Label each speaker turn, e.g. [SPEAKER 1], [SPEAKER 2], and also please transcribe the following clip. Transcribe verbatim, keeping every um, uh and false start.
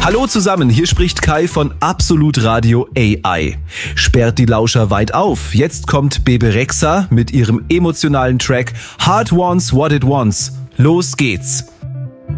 [SPEAKER 1] Hallo zusammen, hier spricht Kai von Absolut Radio A I. Sperrt die Lauscher weit auf. Jetzt kommt Bebe Rexha mit ihrem emotionalen Track Heart Wants What It Wants. Los geht's.